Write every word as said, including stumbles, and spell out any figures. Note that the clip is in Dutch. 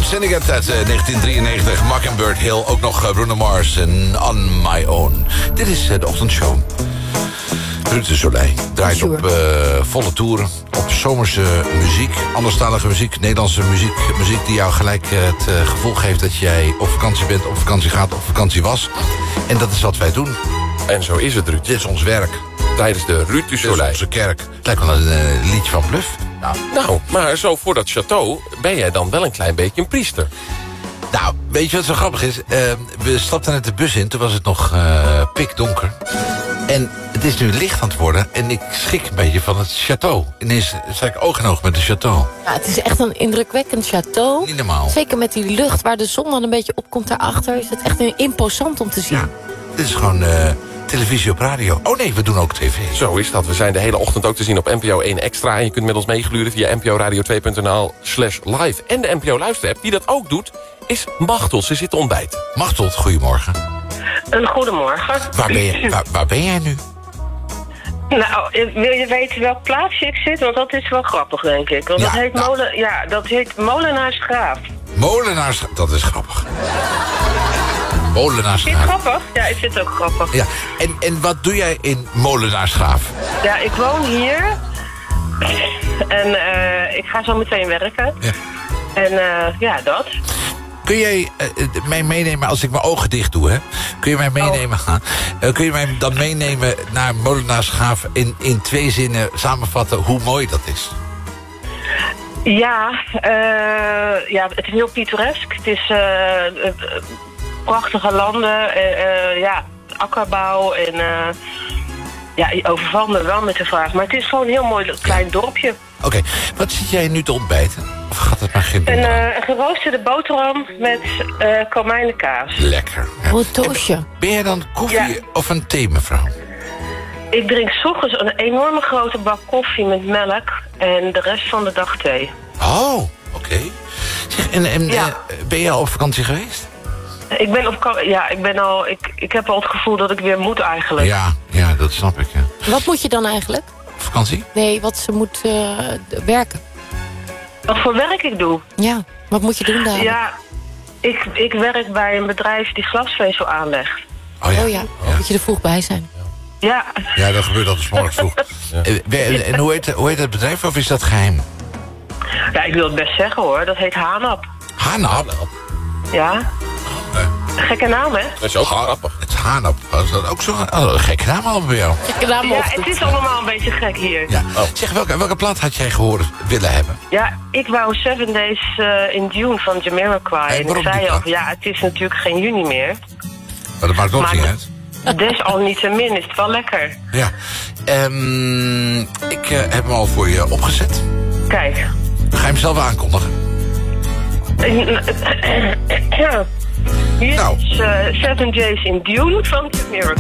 Syndicate uit uh, negentien drieënnegentig. Mockingbird Hill, ook nog uh, Bruno Mars en On My Own. Dit is uh, de ochtendshow. Ruud de Soleil draait op uh, volle toeren, op zomerse muziek, anderstalige muziek, Nederlandse muziek, muziek die jou gelijk uh, het uh, gevoel geeft dat jij op vakantie bent, op vakantie gaat, op vakantie was. En dat is wat wij doen. En zo is het, Ruud. Dit is ons werk. Tijdens de Ruud de Soleil. Dit is onze kerk. Het lijkt wel een uh, liedje van Bluff. Nou. nou, maar zo voor dat château ben jij dan wel een klein beetje een priester. Nou, weet je wat zo grappig is? Uh, we stapten net de bus in, toen was het nog uh, pikdonker. En het is nu licht aan het worden en ik schrik een beetje van het château. Ineens sta ik oog in oog met de château. Ja, het is echt een indrukwekkend château. Niet normaal. Zeker met die lucht waar de zon dan een beetje opkomt daarachter. Is het echt een imposant om te zien. Ja, dit is gewoon uh, televisie op radio. Oh nee, we doen ook tv. Zo is dat. We zijn de hele ochtend ook te zien op N P O één Extra. En je kunt met ons meegluren via n p o radio twee punt n l slash live. En de N P O luisterapp die dat ook doet, is Machtel. Ze zit te ontbijten. Machtel, goedemorgen. Een goedemorgen. Waar ben, je, waar, waar ben jij nu? Nou, wil je weten welk plaatsje ik zit? Want dat is wel grappig, denk ik. Want Ja, dat heet, nou. molen, ja, dat heet Molenaarsgraaf. Molenaarsgraaf, dat is grappig. Vind je Molenaarsgraaf. het grappig? Ja, ik vind het ook grappig. Ja, en, en wat doe jij in Molenaarsgraaf? Ja, ik woon hier. En uh, ik ga zo meteen werken. Ja. En uh, ja, dat. Kun jij uh, mij meenemen, als ik mijn ogen dicht doe, hè? Kun je mij meenemen gaan? Uh, kun je mij dan meenemen naar Molenaarsgraaf in, in twee zinnen samenvatten hoe mooi dat is? Ja, uh, ja, het is heel pittoresk. Het is uh, uh, prachtige landen. Uh, uh, ja, akkerbouw en... Uh, ja, je overvalt me wel met de vraag. Maar het is gewoon een heel mooi klein dorpje. Oké, okay. Wat zit jij nu te ontbijten? Of gaat het maar geen Een, boterham? uh, een geroosterde boterham met uh, komijnenkaas. Lekker. Ja. Oh, een toastje. En ben jij dan koffie Ja. of een thee, mevrouw? Ik drink 's ochtends een enorme grote bak koffie met melk en de rest van de dag thee. Oh, oké. Okay. Zeg, en, en Ja. uh, ben je al op vakantie geweest? Ik ben op ka- ja, ik ben al ik, ik heb al het gevoel dat ik weer moet eigenlijk. Ja, ja, dat snap ik, ja. Wat moet je dan eigenlijk? Op vakantie? Nee, wat ze moet uh, werken. Wat voor werk ik doe? Ja, wat moet je doen daar? Ja, ik, ik werk bij een bedrijf die glasvezel aanlegt. Oh ja. Oh ja, moet je er vroeg bij zijn. Ja, Ja, dat gebeurt altijd 's morgens vroeg. Ja. Eh, we- En hoe heet, hoe heet het bedrijf, of is dat geheim? ja, ik wil het best zeggen hoor. Dat heet Hanap. Hanap? Ja, gekke naam hè? Dat is ook wel grappig. Het Hanap, was dat ook zo? Oh, een gekke naam allemaal bij jou. Ik naam Ja, het is allemaal een beetje gek hier. Ja. Zeg, welke, welke plaat had jij gehoord willen hebben? Ja, ik wou Seven Days uh, in June van Jamiroquai. En En ik waarom zei die al, plaat? ja, het is natuurlijk geen juni meer. Maar dat maakt ook Maar- niet uit. Desalniettemin is het wel lekker. Ja. Ehm, ik uh, heb hem al voor je opgezet. Kijk. Ga je hem zelf aankondigen? Ja. Hier Nou. is uh, Seven Days in June van Jamiroquai.